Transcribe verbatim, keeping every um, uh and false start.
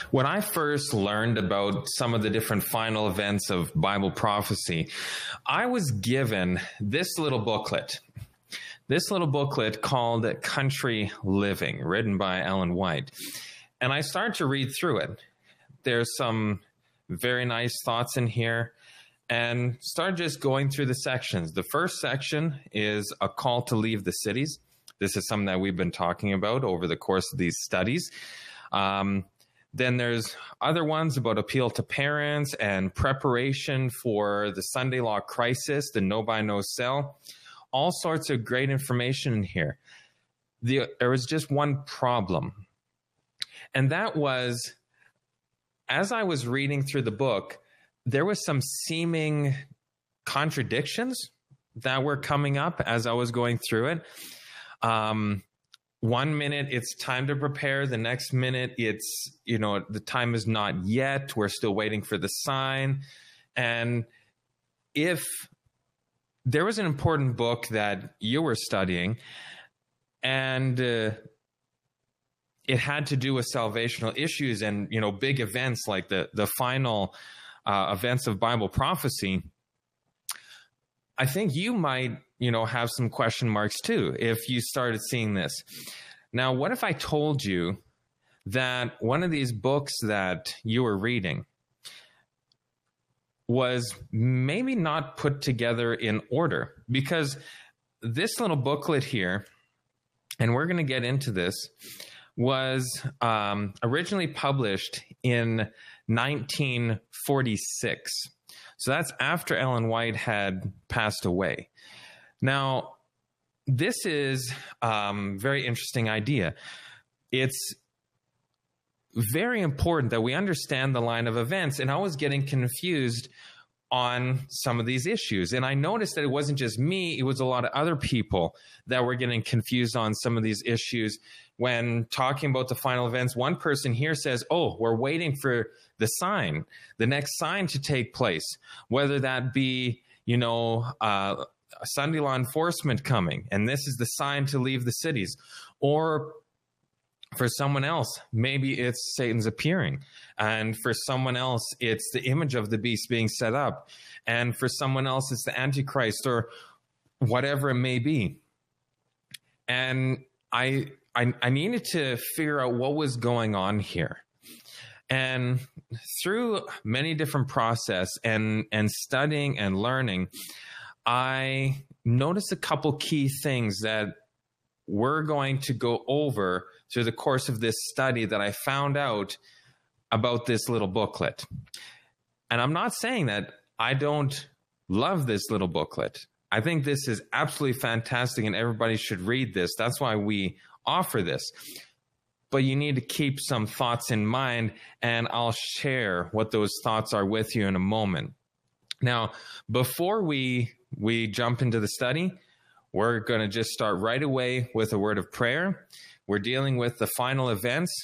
When I first learned about some of the different final events of Bible prophecy, I was given this little booklet. This little booklet called Country Living, written by Ellen White. And I started to read through it. There's some very nice thoughts in here, and started just going through the sections. The first section is a call to leave the cities. This is something that we've been talking about over the course of these studies. Um, then there's other ones about appeal to parents and preparation for the Sunday law crisis, the no buy, no sell. All sorts of great information in here. The, there was just one problem. And that was, as I was reading through the book, there was some seeming contradictions that were coming up as I was going through it. Um, one minute it's time to prepare. The next minute it's, you know, the time is not yet. We're still waiting for the sign. And if there was an important book that you were studying and uh, it had to do with salvational issues and, you know, big events like the, the final uh, events of Bible prophecy, I think you might, you know, have some question marks too if you started seeing this. Now, what if I told you that one of these books that you were reading was maybe not put together in order? Because this little booklet here, and we're going to get into this, was um, originally published in nineteen forty-six. So that's after Ellen White had passed away. Now, this is a um, very interesting idea. It's very important that we understand the line of events, and I was getting confused on some of these issues. And I noticed that it wasn't just me, it was a lot of other people that were getting confused on some of these issues. When talking about the final events, one person here says, oh, we're waiting for the sign, the next sign to take place, whether that be, you know, uh, Sunday law enforcement coming, and this is the sign to leave the cities. Or for someone else, maybe it's Satan's appearing. And for someone else, it's the image of the beast being set up. And for someone else, it's the Antichrist or whatever it may be. And I, I, I needed to figure out what was going on here. And through many different process and, and studying and learning, I noticed a couple key things that we're going to go over through the course of this study that I found out about this little booklet. And I'm not saying that I don't love this little booklet. I think this is absolutely fantastic and everybody should read this. That's why we offer this. But you need to keep some thoughts in mind, and I'll share what those thoughts are with you in a moment. Now, before we, we jump into the study, we're going to just start right away with a word of prayer. We're dealing with the final events